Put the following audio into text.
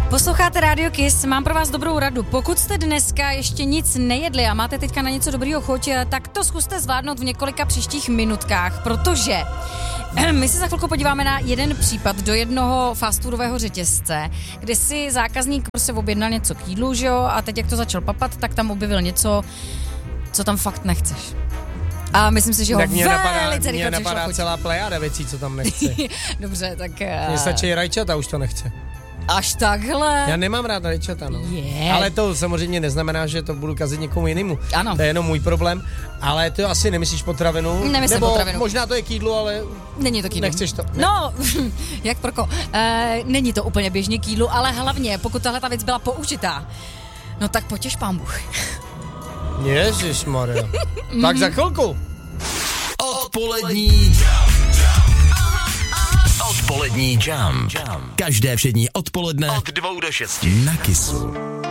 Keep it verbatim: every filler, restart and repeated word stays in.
Posloucháte Radio Kiss, mám pro vás dobrou radu. Pokud jste dneska ještě nic nejedli a máte teďka na něco dobrýho chuť, tak to zkuste zvládnout v několika příštích minutkách, protože my se za chvilku podíváme na jeden případ do jednoho fast foodového řetězce, kde si zákazník prostě objednal něco k jídlu, že jo, a teď jak to začal papat, tak tam objevil něco, co tam fakt nechceš. A myslím si, že ho mě napadá, velice mě napadá chuť. celá plejada věcí, co tam nechce. Dobře, tak... Mně stačí rajčata, už to nechce. Až takhle. Já nemám rád rajčata, no. Je. Ale to samozřejmě neznamená, že to budu kazit někomu jinému. Ano. To je jenom můj problém. Ale ty asi nemyslíš potravinu. Nemyslím nebo potravinu. možná to je k jídlu, ale není to k jídlu. Nechceš to. Ne. No, jak prko. E, není to úplně běžně k jídlu, ale hlavně, pokud tahle ta věc byla použitá, no tak potěš pán Bůh. Ježišmarja. Tak za chvilku. Odpolední Odpolední jam. Každé všední odpoledne od dvou do šesti na Kissu.